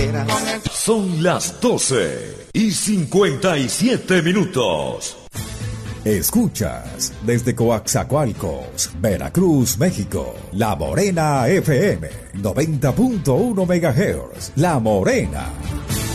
veras. Son las 12:57. Escuchas desde Coaxacualcos, Veracruz, México, La Morena FM, 90.1 MHz. La Morena.